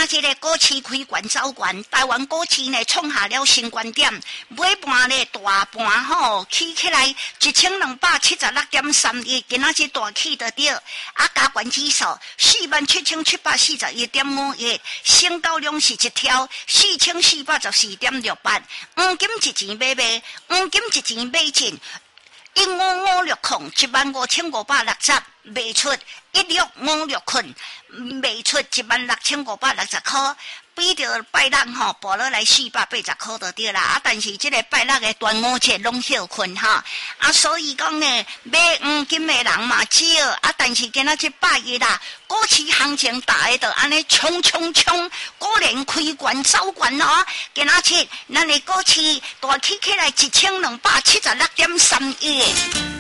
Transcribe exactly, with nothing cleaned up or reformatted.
仔日个股市开悬走悬，台湾股市呢创下了新高点，尾盘呢大盘吼起起来一千两百七十六点三一，今仔日大起得到，啊加权指数四万七千七百四十一点五一，成交量是一条四千四百十四点六八，黄金一钱买卖，黄金一钱买进。一五五六空一万五千五百六十卖出，一六五六空卖出一万六千五百六十块，比着拜六吼报落来四百八十块就对啦。啊，但是这个拜六的端午节拢休困哈，啊，所以讲呢，买黄金的人嘛少，啊，但是今仔这八月啦，股市行情大个就安尼冲冲冲，果然开悬走悬哦。今仔日咱的股市大起起来一千两百七十六点三一。